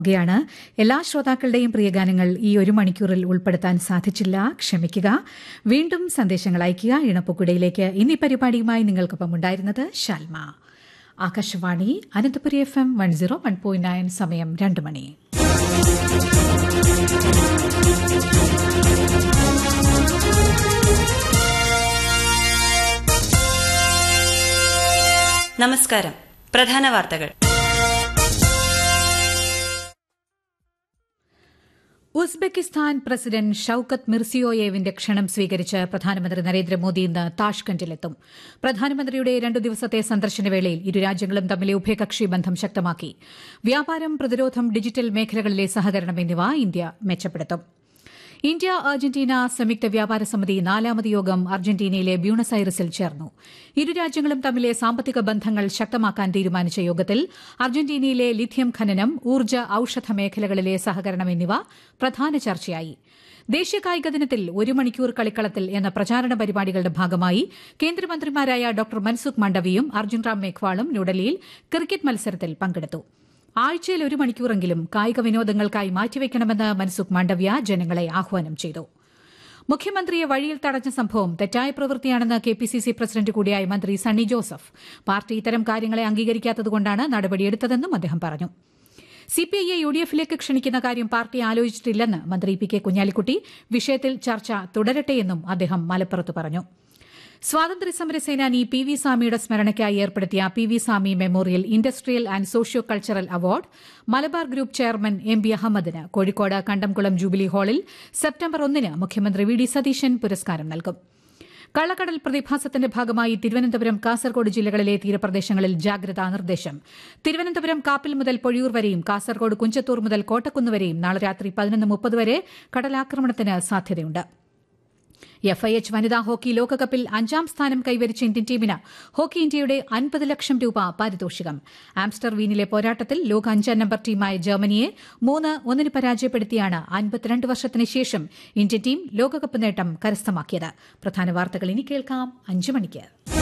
ാണ് എല്ലാ ശ്രോതാക്കളുടെയും പ്രിയഗാനങ്ങൾ ഈ ഒരു മണിക്കൂറിൽ ഉൾപ്പെടുത്താൻ സാധിച്ചില്ല. ക്ഷമിക്കുക. വീണ്ടും സന്ദേശങ്ങൾ അയയ്ക്കുക. ഇണപ്പുക്കുടയിലേക്ക് ഇന്നീ പരിപാടിയുമായി നിങ്ങൾക്കൊപ്പം ഉണ്ടായിരുന്നത് ഷാൽമ. ആകാശവാണി അനന്തപുരി FM 101.9. സമയം 2 മണി. നമസ്കാരം. പ്രധാന വാർത്തകൾ. ഉസ്ബെക്കിസ്ഥാൻ പ്രസിഡന്റ് ഷൌക്കത്ത് മിർസിയോയേവിന്റെ ക്ഷണം സ്വീകരിച്ച് പ്രധാനമന്ത്രി നരേന്ദ്രമോദി ഇന്ന് താഷ്കന്റിലെത്തും. പ്രധാനമന്ത്രിയുടെ 2 ദിവസത്തെ സന്ദർശനവേളയിൽ ഇരു രാജ്യങ്ങളും തമ്മിലെ ഉഭയകക്ഷി ബന്ധം ശക്തമാക്കി. വ്യാപാരം, പ്രതിരോധം, ഡിജിറ്റൽ മേഖലകളിലെ സഹകരണം എന്നിവ ഇന്ത്യ മെച്ചപ്പെടുത്തും. ഇന്ത്യ അർജന്റീന സംയുക്ത വ്യാപാര സമിതി 4ാമത് യോഗം അർജന്റീനയിലെ ബ്യൂണസ് ഐറിസിൽ ചേർന്നു. ഇരു രാജ്യങ്ങളും തമ്മിലെ സാമ്പത്തിക ബന്ധങ്ങൾ ശക്തമാക്കാൻ തീരുമാനിച്ച യോഗത്തിൽ അർജന്റീനയിലെ ലിഥിയം ഖനനം, ഊർജ്ജ, ഔഷധ മേഖലകളിലെ സഹകരണം എന്നിവ പ്രധാന ചർച്ചയായി. ദേശീയ കായിക ദിനത്തിൽ 1 മണിക്കൂർ കളിക്കളത്തിൽ എന്ന പ്രചാരണ പരിപാടികളുടെ ഭാഗമായി കേന്ദ്രമന്ത്രിമാരായ ഡോക്ടർ മൻസുഖ് മാണ്ഡവ്യയും അർജുൻ റാം മേഘ്വാളും ന്യൂഡൽഹിയിൽ ക്രിക്കറ്റ് മത്സരത്തിൽ പങ്കെടുത്തു. ആഴ്ചയിൽ 1 മണിക്കൂറെങ്കിലും കായിക വിനോദങ്ങൾക്കായി മാറ്റിവെക്കണമെന്ന് മൻസുഖ് മാണ്ഡവ്യ ജനങ്ങളെ ആഹ്വാനം ചെയ്തു. മുഖ്യമന്ത്രിയെ വഴിയിൽ തടഞ്ഞ സംഭവം തെറ്റായ പ്രവൃത്തിയാണെന്ന് KPCC പ്രസിഡന്റ് കൂടിയായ മന്ത്രി സണ്ണി ജോസഫ്. പാർട്ടി ഇത്തരം കാര്യങ്ങളെ അംഗീകരിക്കാത്തതുകൊണ്ടാണ് നടപടിയെടുത്തതെന്നും അദ്ദേഹം പറഞ്ഞു. CPIയെ UDFിലേക്ക് ക്ഷണിക്കുന്ന കാര്യം പാർട്ടി ആലോചിച്ചിട്ടില്ലെന്ന് മന്ത്രി PK കുഞ്ഞാലിക്കുട്ടി. വിഷയത്തിൽ ചർച്ച തുടരട്ടെയെന്നും അദ്ദേഹം മലപ്പുറത്ത് പറഞ്ഞു. സ്വാതന്ത്ര്യസമര സേനാനി PV സ്വാമിയുടെ സ്മരണയ്ക്കായി ഏർപ്പെടുത്തിയ PV Swami memorial industrial and socio cultural award Malabar group chairman MB അഹമ്മദിന് Kozhikode Kandamkulam jubilee ഹാളിൽ സെപ്റ്റംബർ 1 മുഖ്യമന്ത്രി VD സതീശൻ പുരസ്കാരം നൽകും. കള്ളക്കടൽ പ്രതിഭാസത്തിന്റെ ഭാഗമായി തിരുവനന്തപുരം, കാസർഗോഡ് ജില്ലകളിലെ തീരപ്രദേശങ്ങളിൽ ജാഗ്രതാ നിർദ്ദേശം. തിരുവനന്തപുരം കാപ്പിൽ മുതൽ പൊഴിയൂർ വരെയും കാസർഗോഡ് കുഞ്ചത്തൂർ മുതൽ കോട്ടക്കുന്ന് വരെയും നാളെ രാത്രി 11:30 വരെ കടലാക്രമണത്തിന് സാധ്യതയുണ്ട്. FIH വനിതാ ഹോക്കി ലോകകപ്പിൽ 5ാം സ്ഥാനം കൈവരിച്ച ഇന്ത്യൻ ടീമിന് ഹോക്കി ഇന്ത്യയുടെ 50 ലക്ഷം രൂപ പാരിതോഷികം. ആംസ്റ്റർവീനിലെ പോരാട്ടത്തിൽ ലോക 5ാം നമ്പർ ടീമായ ജർമ്മനിയെ 3-1 പരാജയപ്പെടുത്തിയാണ് 52 വർഷത്തിന് ശേഷം ഇന്ത്യൻ ടീം ലോകകപ്പ് നേട്ടം കരസ്ഥമാക്കിയത്. പ്രധാന വാർത്തകൾ ഇനി കേൾക്കാം 5 മണിക്ക്.